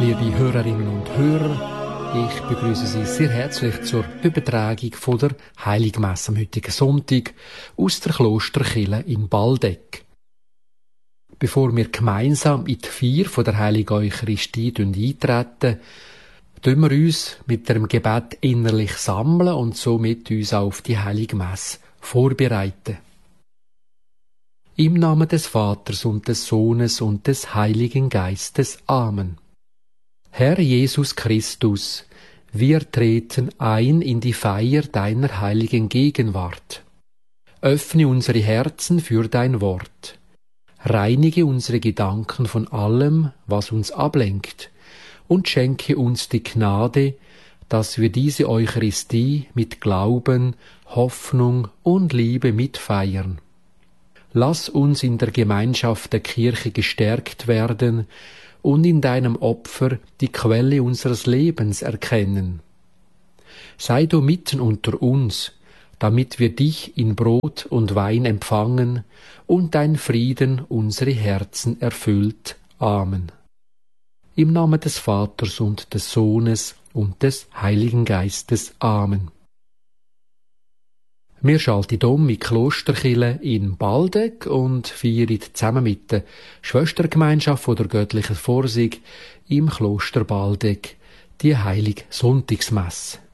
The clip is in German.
Liebe Hörerinnen und Hörer, ich begrüße Sie sehr herzlich zur Übertragung von der Heiligmesse am heutigen Sonntag aus der Klosterkirche in Baldeck. Bevor wir gemeinsam in die Feier von der Heiligen Eucharistie eintreten, tun wir uns mit dem Gebet innerlich sammeln und somit uns auf die Heilige Messe vorbereiten. Im Namen des Vaters und des Sohnes und des Heiligen Geistes. Amen. Herr Jesus Christus, wir treten ein in die Feier deiner heiligen Gegenwart. Öffne unsere Herzen für dein Wort. Reinige unsere Gedanken von allem, was uns ablenkt, und schenke uns die Gnade, dass wir diese Eucharistie mit Glauben, Hoffnung und Liebe mitfeiern. Lass uns in der Gemeinschaft der Kirche gestärkt werden und in deinem Opfer die Quelle unseres Lebens erkennen. Sei du mitten unter uns, damit wir dich in Brot und Wein empfangen und dein Frieden unsere Herzen erfüllt. Amen. Im Namen des Vaters und des Sohnes und des Heiligen Geistes. Amen. Wir schalten um in die Klosterkirche in Baldeck und feiern zusammen mit der Schwestergemeinschaft von der Göttlichen Vorsicht im Kloster Baldeck die Heilige Sonntagsmesse.